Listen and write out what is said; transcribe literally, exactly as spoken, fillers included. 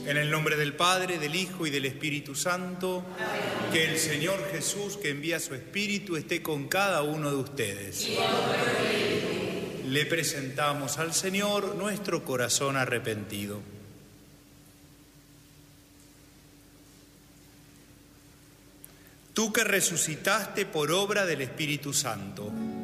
En el nombre del Padre, del Hijo y del Espíritu Santo, amén. Que el Señor Jesús, que envía su Espíritu, esté con cada uno de ustedes. Y con Le presentamos al Señor nuestro corazón arrepentido. Tú que resucitaste por obra del Espíritu Santo,